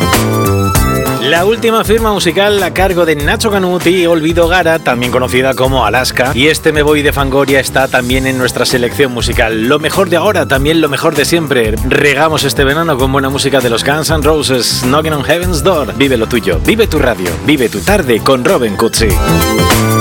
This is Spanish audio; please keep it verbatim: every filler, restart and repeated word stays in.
La última firma musical a cargo de Nacho Canut y Olvido Gara, también conocida como Alaska, y este Me Voy de Fangoria está también en nuestra selección musical. Lo mejor de ahora, también lo mejor de siempre. Regamos este verano con buena música de los Guns N' Roses, Knocking on Heaven's Door. Vive lo tuyo, vive tu radio, vive tu tarde con Robin Cutsi.